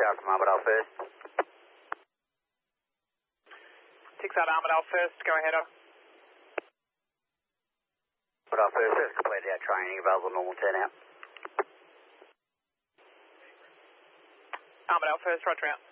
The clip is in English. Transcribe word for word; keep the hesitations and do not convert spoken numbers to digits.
out from Armadale first. Six out Armadale first, go ahead up. Armadale first, first completed our training, available normal turnout. Armadale first, roger out.